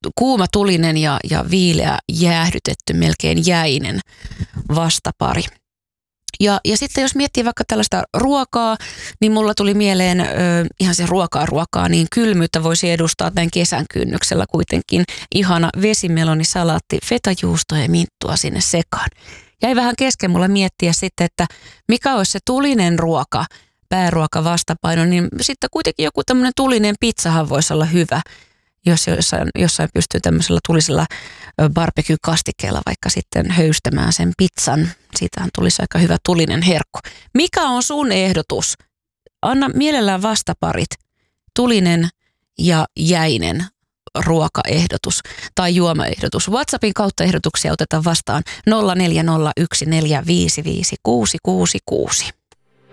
kuuma tulinen ja viileä jäähdytetty, melkein jäinen vastapari. Ja sitten jos miettii vaikka tällaista ruokaa, niin mulla tuli mieleen ihan se ruokaa, niin kylmyyttä voisi edustaa tämän kesän kynnyksellä kuitenkin. Ihana vesimelonisalaatti, fetajuustoa ja minttua sinne sekaan. Jäi vähän kesken mulle miettiä sitten, että mikä olisi se tulinen ruoka, pääruoka vastapaino, niin sitten kuitenkin joku tämmöinen tulinen pizzahan voisi olla hyvä, jos jossain pystyy tämmöisellä tulisella barbecue-kastikkeella vaikka sitten höystämään sen pizzan. Siitähän tulisi aika hyvä tulinen herkku. Mikä on sun ehdotus? Anna mielellään vastaparit, tulinen ja jäinen ruokaehdotus tai juomaehdotus. WhatsAppin kautta ehdotuksia otetaan vastaan 0401455666.